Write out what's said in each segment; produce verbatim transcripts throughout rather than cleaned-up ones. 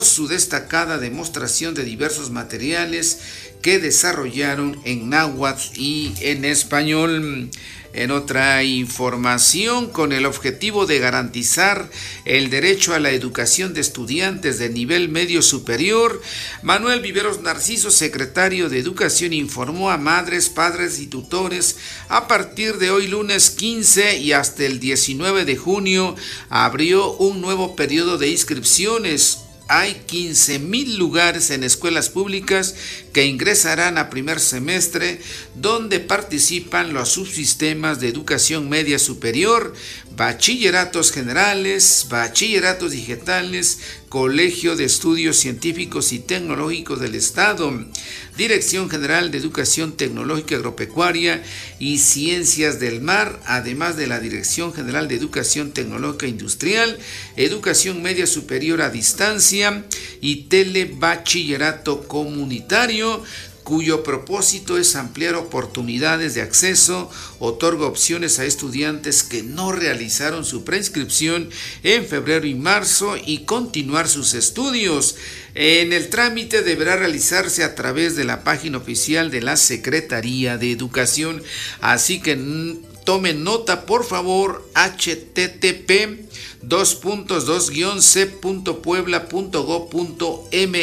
su destacada demostración de diversos materiales que desarrollaron en náhuatl y en español. En otra información, con el objetivo de garantizar el derecho a la educación de estudiantes de nivel medio superior, Manuel Viveros Narciso, secretario de Educación, informó a madres, padres y tutores a partir de hoy lunes quince y hasta el diecinueve de junio abrió un nuevo periodo de inscripciones. Hay quince mil lugares en escuelas públicas que ingresarán a primer semestre, donde participan los subsistemas de educación media superior, bachilleratos generales, bachilleratos digitales, Colegio de Estudios Científicos y Tecnológicos del Estado, Dirección General de Educación Tecnológica Agropecuaria y Ciencias del Mar, además de la Dirección General de Educación Tecnológica Industrial, Educación Media Superior a Distancia y Telebachillerato Comunitario, cuyo propósito es ampliar oportunidades de acceso, otorga opciones a estudiantes que no realizaron su preinscripción en febrero y marzo y continuar sus estudios. En el trámite deberá realizarse a través de la página oficial de la Secretaría de Educación, así que tomen nota, por favor, h t t p dos punto dos guion c punto puebla punto gob punto m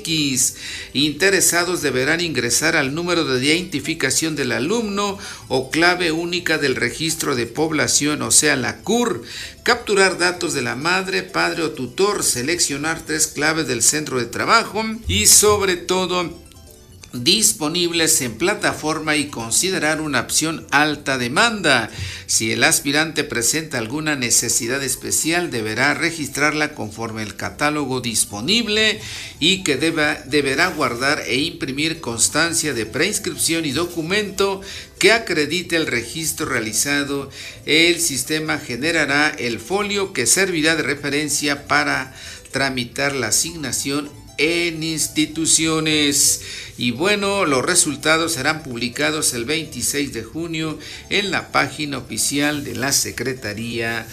x. Interesados deberán ingresar al número de identificación del alumno o clave única del registro de población, o sea, la C U R, capturar datos de la madre, padre o tutor, seleccionar tres claves del centro de trabajo y, sobre todo, disponibles en plataforma y considerar una opción alta demanda. Si el aspirante presenta alguna necesidad especial, deberá registrarla conforme el catálogo disponible y que deba, deberá guardar e imprimir constancia de preinscripción y documento que acredite el registro realizado. El sistema generará el folio que servirá de referencia para tramitar la asignación en instituciones. Y bueno, los resultados serán publicados el veintiséis de junio en la página oficial de la Secretaría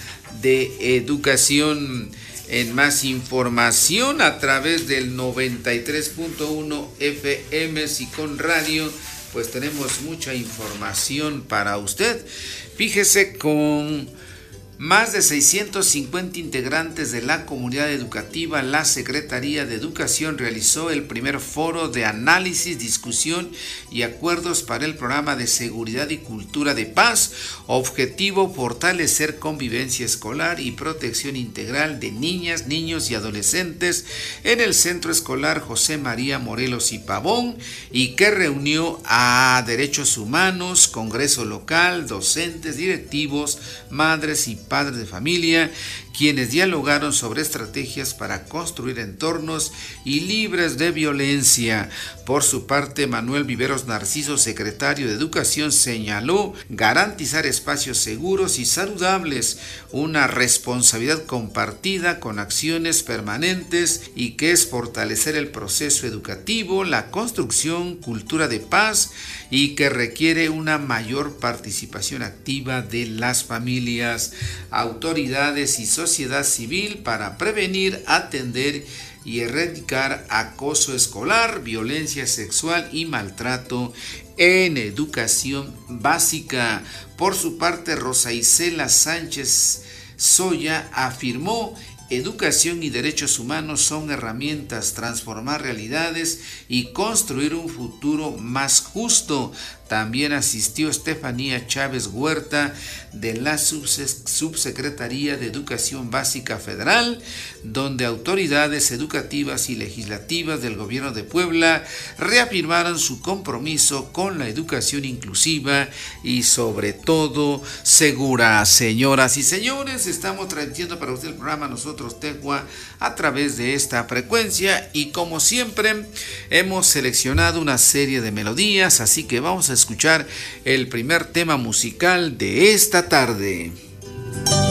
de Educación. En más información, a través del noventa y tres punto uno F M Sicón Radio, pues tenemos mucha información para usted. Fíjese, con más de seiscientos cincuenta integrantes de la comunidad educativa, la Secretaría de Educación realizó el primer foro de análisis, discusión y acuerdos para el programa de seguridad y cultura de paz. Objetivo: fortalecer convivencia escolar y protección integral de niñas, niños y adolescentes en el Centro Escolar José María Morelos y Pavón, y que reunió a derechos humanos, Congreso local, docentes, directivos, madres y padres de familia, quienes dialogaron sobre estrategias para construir entornos y libres de violencia. Por su parte, Manuel Viveros Narciso, secretario de Educación, señaló garantizar espacios seguros y saludables, una responsabilidad compartida con acciones permanentes, y que es fortalecer el proceso educativo, la construcción, cultura de paz, y que requiere una mayor participación activa de las familias, autoridades y sociedad civil para prevenir, atender y erradicar acoso escolar, violencia sexual y maltrato en educación básica. Por su parte, Rosa Isela Sánchez Soya afirmó: educación y derechos humanos son herramientas, transformar realidades y construir un futuro más justo. También asistió Estefanía Chávez Huerta, de la Subsecretaría de Educación Básica Federal, donde autoridades educativas y legislativas del Gobierno de Puebla reafirmaron su compromiso con la educación inclusiva y, sobre todo, segura. Señoras y señores, estamos transmitiendo para usted el programa Nosotros Tecua a través de esta frecuencia, y como siempre hemos seleccionado una serie de melodías, así que vamos a escuchar el primer tema musical de esta tarde.